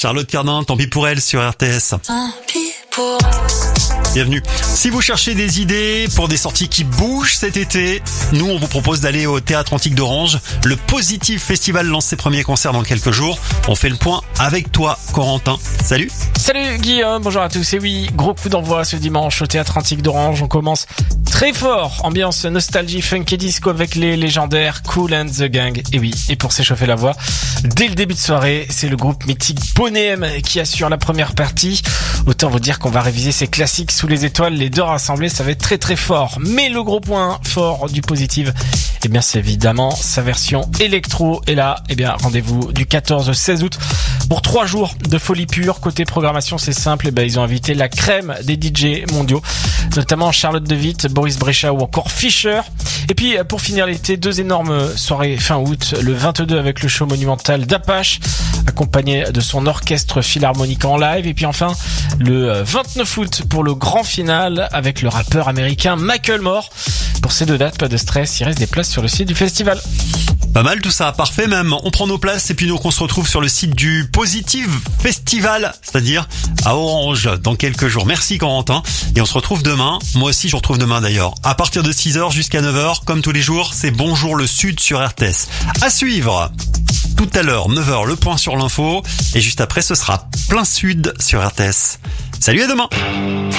Charlotte Cardin, tant pis pour elle sur RTS. Tant pis pour elle. Bienvenue. Si vous cherchez des idées pour des sorties qui bougent cet été, nous on vous propose d'aller au Théâtre Antique d'Orange. Le Positive Festival lance ses premiers concerts dans quelques jours. On fait le point avec toi, Corentin. Salut. Salut Guillaume, bonjour à tous. Et oui, gros coup d'envoi ce dimanche au Théâtre Antique d'Orange. On commence très fort, ambiance nostalgie funk et disco avec les légendaires Kool and the Gang. Et oui, et pour s'échauffer la voix, dès le début de soirée, c'est le groupe mythique Boney M qui assure la première partie. Autant vous dire qu'on va réviser ces classiques sous les étoiles, les deux rassemblés, ça va être très très fort. Mais le gros point fort du Positive, eh bien c'est évidemment sa version électro. Et là, eh bien rendez-vous du 14 au 16 août pour 3 jours de folie pure. Côté programmation, c'est simple, eh ben ils ont invité la crème des DJ mondiaux, notamment Charlotte de Witt, Boris Brejcha ou encore Fischer. Et puis pour finir l'été, 2 énormes soirées fin août, le 22 avec le show monumental d'Apache, accompagné de son orchestre philharmonique en live. Et puis enfin le 29 août pour le grand final avec le rappeur américain Macklemore. Pour ces 2 dates, pas de stress, il reste des places sur le site du festival. Pas mal tout ça, parfait même. On prend nos places et puis donc on se retrouve sur le site du Positive Festival, c'est-à-dire à Orange dans quelques jours. Merci Corentin. Et on se retrouve demain. Moi aussi je vous retrouve demain d'ailleurs. À partir de 6h jusqu'à 9h, comme tous les jours, c'est Bonjour le Sud sur RTS. À suivre. Tout à l'heure, 9h, le point sur l'info. Et juste après, ce sera Plein Sud sur RTS. Salut, à demain!